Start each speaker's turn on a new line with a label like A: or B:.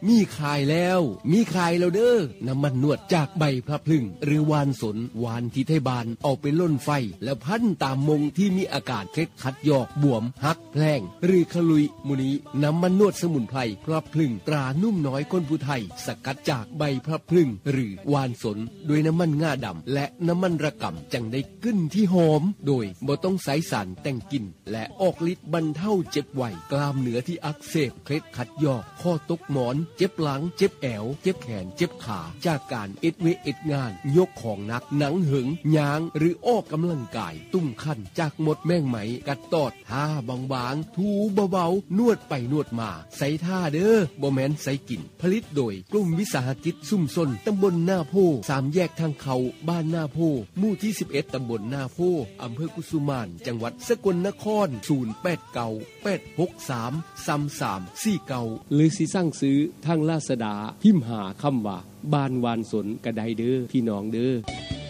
A: มีขายแล้วเด้อน้ำมันนวดจากใบพระพลึงหรือวานสนวานที่ไทยบ้านเอาไปล่นไฟแล้วพันตามมงที่มีอากาศเคล็ดขัดยอกบวมหักแพลงหรือขลุยมุนี้น้ำมันนวดสมุนไพรพระพลึงตรานุ่มน้อยคนผู้ไทยสกัดจากใบพระพลึงหรือวานสนด้วยน้ำมันง่าดำและน้ำมันระกำจังได้กลิ่นที่หอมโดยบ่ต้องใส่สารแต่งกลิ่นและออกฤทธิ์บรรเทาเจ็บไวกล้ามเนื้อที่อักเสบเคล็ดขัดยอกข้อตกหมอนเจ็บหลังเจ็บแอวเจ็บแขนเจ็บขาจากการเอ็ดงานยกของหนักหนังหึงยางหรือออกกำลังกายตุ้มคันจากมดแมงไหมกัดตอดท่าบางๆถูเบาๆนวดไปนวดมาใส่ท่าเด้อบ่แม่นใส่กินผลิตโดยกลุ่มวิสาหกิจซุ่มซนตำบลหน้าโพ3แยกทางเขาบ้านหน้าโพหมู่ที่11ตำบลหน้าโพอำเภอกุสุมานจังหวัดสกลนคร0898633349
B: หรือสิสั่งซื้อทางลาซาด้าพิมพ์หาคำว่าบ้านวานสนกระไดเด้อพี่น้องเด้อ